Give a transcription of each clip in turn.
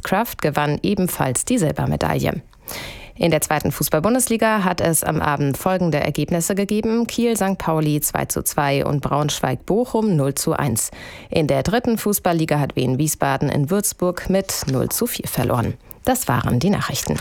Kraft gewann ebenfalls die Silbermedaille. In der 2. Fußball-Bundesliga hat es am Abend folgende Ergebnisse gegeben: Kiel-St. Pauli 2:2 und Braunschweig-Bochum 0:1. In der 3. Fußballliga hat Wien Wiesbaden in Würzburg mit 0:4 verloren. Das waren die Nachrichten.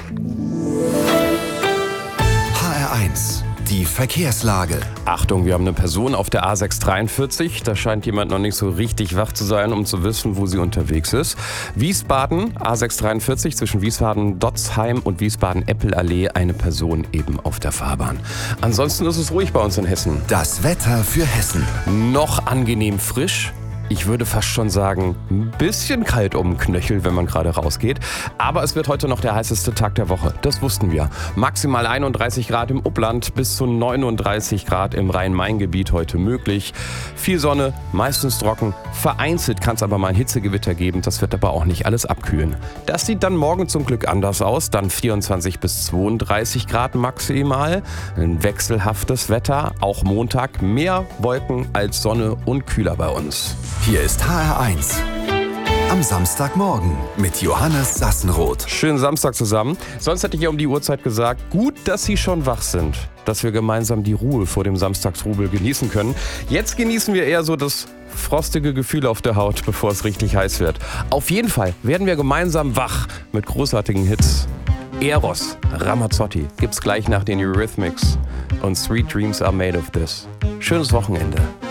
HR1, die Verkehrslage. Achtung, wir haben eine Person auf der A643. Da scheint jemand noch nicht so richtig wach zu sein, um zu wissen, wo sie unterwegs ist. Wiesbaden, A643 zwischen Wiesbaden-Dotzheim und Wiesbaden-Eppelallee, eine Person eben auf der Fahrbahn. Ansonsten ist es ruhig bei uns in Hessen. Das Wetter für Hessen. Noch angenehm frisch. Ich würde fast schon sagen, ein bisschen kalt um den Knöchel, wenn man gerade rausgeht. Aber es wird heute noch der heißeste Tag der Woche. Das wussten wir. Maximal 31 Grad im Upland, bis zu 39 Grad im Rhein-Main-Gebiet heute möglich. Viel Sonne, meistens trocken. Vereinzelt kann es aber mal ein Hitzegewitter geben. Das wird aber auch nicht alles abkühlen. Das sieht dann morgen zum Glück anders aus. Dann 24 bis 32 Grad maximal. Ein wechselhaftes Wetter. Auch Montag mehr Wolken als Sonne und kühler bei uns. Hier ist HR1. Am Samstagmorgen mit Johannes Sassenroth. Schönen Samstag zusammen. Sonst hätte ich ja um die Uhrzeit gesagt, gut, dass Sie schon wach sind. Dass wir gemeinsam die Ruhe vor dem Samstagstrubel genießen können. Jetzt genießen wir eher so das frostige Gefühl auf der Haut, bevor es richtig heiß wird. Auf jeden Fall werden wir gemeinsam wach mit großartigen Hits. Eros, Ramazzotti gibt's gleich nach den Eurythmics. Und Sweet Dreams Are Made of This. Schönes Wochenende.